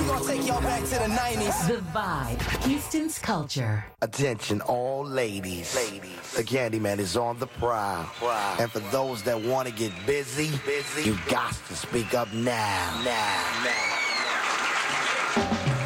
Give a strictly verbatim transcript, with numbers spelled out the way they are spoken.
gonna take y'all back to the nineties. The Vibe, Houston's culture. Attention all ladies. Ladies. The Candyman is on the prowl. Wow. And for those that want to get busy, busy, you got to speak up now. Now. Now.